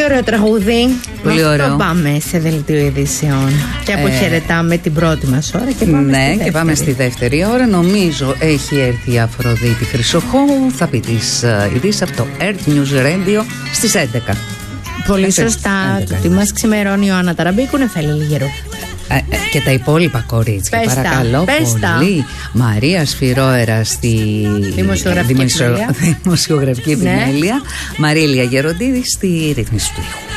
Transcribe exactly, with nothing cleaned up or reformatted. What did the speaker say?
ωραίο τραγούδι. Πολύ αυτό ωραίο. Πάμε σε δελτίο ειδήσεων. Και αποχαιρετάμε ε... την πρώτη μας ώρα και πάμε ναι, στη δεύτερη. Και πάμε στη δεύτερη ώρα. Νομίζω έχει έρθει η Αφροδίτη Χρυσοχώου. Θα πει τις ειδήσεις από το Earth News Radio στις έντεκα. Πολύ σωστά. Τι μας ξημερώνει ο Άννα Ταραμπίκου, Νεφέλη Λιγερού. Ε, ε, και τα υπόλοιπα κορίτσια, πες παρακαλώ τα, πολύ. Μαρία Σφυρόερα στη δημοσιογραφική, δημοσιο... δημοσιογραφική επιμέλεια. Ναι. Μαρίλια Γεροντίδη στη ρύθμιση του ήχου.